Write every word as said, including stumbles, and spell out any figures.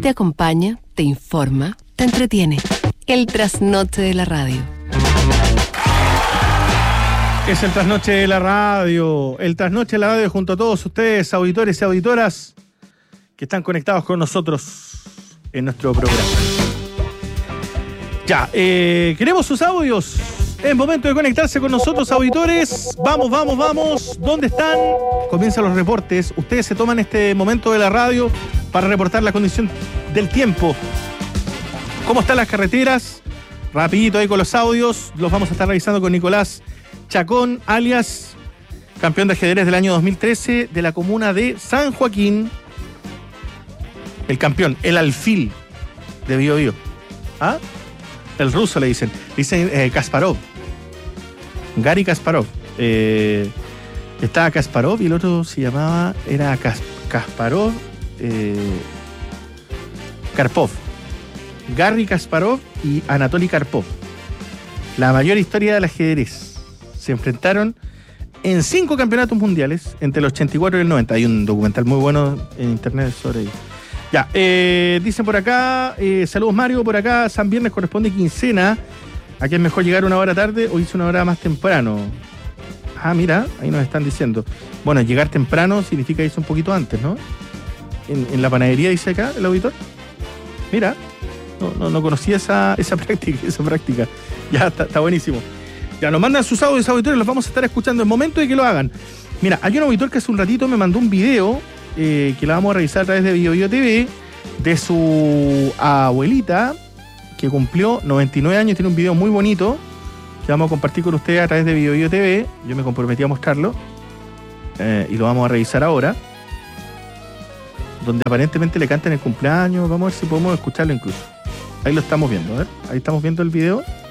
Te acompaña, te informa, te entretiene. El trasnoche de la radio. Es el trasnoche de la radio. El trasnoche de la radio junto a todos ustedes, auditores y auditoras, que están conectados con nosotros en nuestro programa. Ya, eh, queremos sus audios. Es momento de conectarse con nosotros, auditores. Vamos, vamos, vamos. ¿Dónde están? Comienzan los reportes. Ustedes se toman este momento de la radio para reportar la condición del tiempo. ¿Cómo están las carreteras? Rapidito ahí con los audios. Los vamos a estar revisando con Nicolás Chacón, alias campeón de ajedrez del año dos mil trece de la comuna de San Joaquín. El campeón, el alfil de Bío Bío. ¿Ah? El ruso le dicen. Dicen eh, Kasparov. Gary Kasparov. Eh, estaba Kasparov y el otro se llamaba. Era Kas, Kasparov. Eh, Karpov. Gary Kasparov y Anatoly Karpov. La mayor historia del ajedrez. Se enfrentaron en cinco campeonatos mundiales entre el ochenta y cuatro y el noventa. Hay un documental muy bueno en internet sobre ello. Ya, eh, dicen por acá, eh, saludos Mario, por acá San Viernes corresponde quincena. Aquí es mejor llegar una hora tarde o irse una hora más temprano. Ah, mira, ahí nos están diciendo. Bueno, llegar temprano significa irse un poquito antes, ¿no? En, en la panadería dice acá el auditor. Mira, no, no, no conocía esa, esa práctica, esa práctica. Ya, está, está buenísimo. Ya, nos mandan sus audios, auditores, los vamos a estar escuchando. Es momento de que lo hagan. Mira, hay un auditor que hace un ratito me mandó un video eh, que la vamos a revisar a través de Bío Bío T V de su abuelita que cumplió noventa y nueve años. Tiene un video muy bonito que vamos a compartir con ustedes a través de Bío Bío T V. Yo me comprometí a mostrarlo eh, y lo vamos a revisar ahora, donde aparentemente le cantan el cumpleaños. Vamos a ver si podemos escucharlo incluso. Ahí lo estamos viendo, a ver, ahí estamos viendo el video.